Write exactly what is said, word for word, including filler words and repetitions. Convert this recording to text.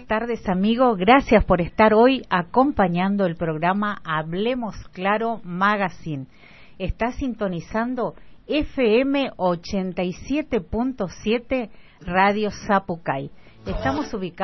buenas tardes, amigo. Gracias por estar hoy acompañando el programa Hablemos Claro Magazine. Está sintonizando F M ochenta y siete punto siete Radio Zapucay. Estamos ubicados